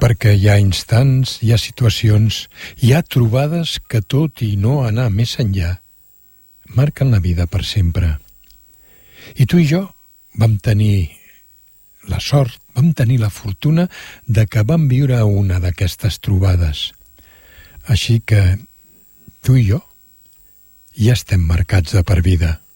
perquè hi ha instants, hi ha situacions, hi ha trobades que tot i no anar més enllà marquen la vida per sempre. I tu i jo vam tenir la sort, vam tenir la fortuna de que vam viure una d'aquestes trobades. Així que tu i jo ja estem marcats de per vida.